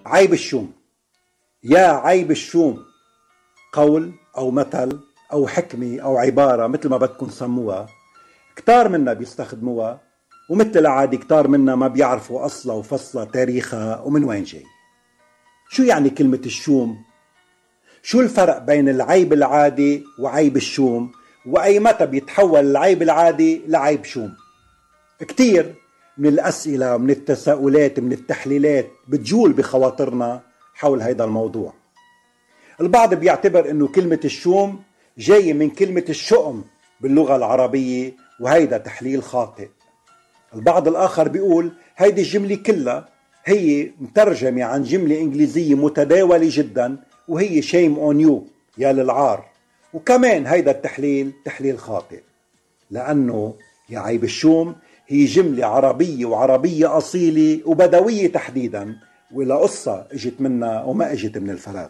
عيب الشوم. يا عيب الشوم، قول أو مثل أو حكمة أو عبارة مثل ما بدكم سموها، كتار منا بيستخدموها، ومثل العادي كتار منا ما بيعرفوا أصلها وفصلها تاريخها ومن وين جاي. شو يعني كلمة الشوم؟ شو الفرق بين العيب العادي وعيب الشوم؟ وأي متى بيتحول العيب العادي لعيب شوم؟ كتير من الأسئلة من التساؤلات من التحليلات بتجول بخواطرنا حول هذا الموضوع. البعض بيعتبر انه كلمة الشوم جاية من كلمة الشؤم باللغة العربية، وهيدا تحليل خاطئ. البعض الآخر بيقول هيدي الجملة كلها هي مترجمة عن جملة إنجليزية متداولة جدا، وهي shame on you، يا للعار. وكمان هيدا التحليل تحليل خاطئ، لأنه يا عيب الشوم هي جملة عربية وعربية أصيلة وبدوية تحديدا، ولا قصة اجت منها وما اجت من الفراغ.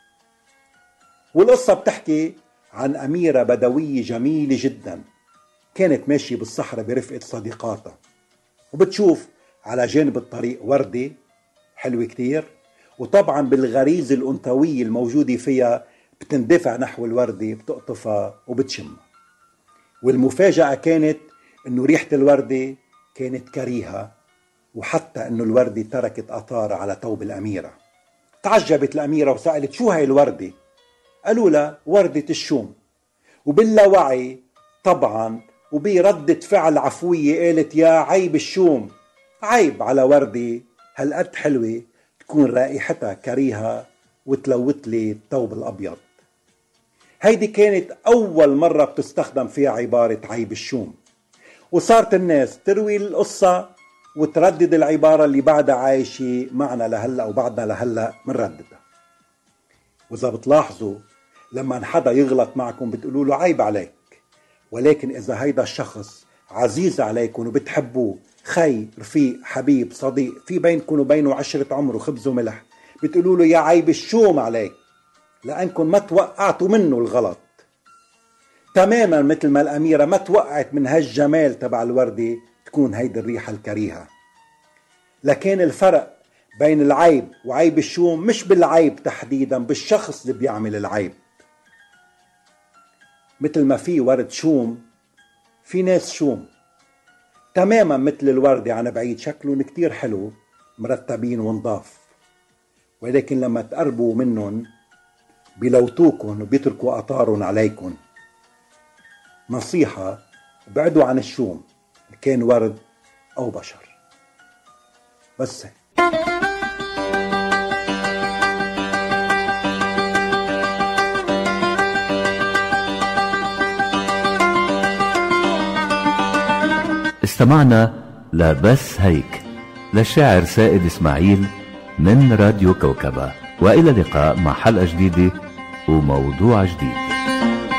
والقصة بتحكي عن أميرة بدوية جميلة جدا، كانت ماشية بالصحراء برفقة صديقاتها، وبتشوف على جانب الطريق وردة حلوة كتير، وطبعا بالغريزة الأنثوية الموجودة فيها بتندفع نحو الوردة، بتقطفها وبتشمها. والمفاجأة كانت انه ريحة الوردة كانت كريهة، وحتى انه الوردة تركت آثار على ثوب الأميرة. تعجبت الأميرة وسألت شو هاي الوردة؟ قالوا لها وردة الشوم. وباللاوعي طبعا وبردة فعل عفوية قالت يا عيب الشوم، عيب على وردة هالقد حلوة تكون رائحتها كريهة وتلوث لي الثوب الأبيض. هيدي كانت أول مرة بتستخدم فيها عبارة عيب الشوم، وصارت الناس تروي القصة وتردد العبارة اللي بعدها عايشة معنا لهلأ وبعدنا لهلأ منرددها. وإذا بتلاحظوا لما حدا يغلط معكم بتقولوا له عيب عليك، ولكن إذا هيدا الشخص عزيز عليكم وبتحبوه، خي رفيق حبيب صديق، في بينكم وبينه عشرة عمر وخبز وملح، بتقولوا له يا عيب الشوم عليك، لأنكم ما توقعتوا منه الغلط. تماما مثل ما الأميرة ما توقعت من هالجمال تبع الوردة تكون هيدي الريحة الكريهة. لكن الفرق بين العيب وعيب الشوم مش بالعيب تحديدا، بالشخص اللي بيعمل العيب. مثل ما في ورد شوم في ناس شوم، تماما مثل الوردة عن بعيد شكلهم كتير حلو مرتبين ونضاف، ولكن لما تقربوا منهم بيلوتوكن وبيتركوا أثارهم عليكن. نصيحة: ابعدوا عن الشوم كان ورد أو بشر. بس استمعنا لبس هيك للشاعر سائد إسماعيل من راديو كوكبة، وإلى اللقاء مع حلقة جديدة وموضوع جديد.